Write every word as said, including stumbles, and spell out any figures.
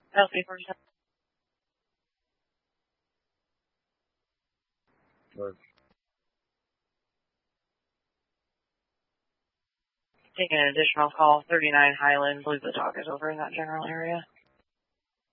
Healthy person. Work. Taking an additional call, thirty-nine Highland. I believe the talk is over in that general area.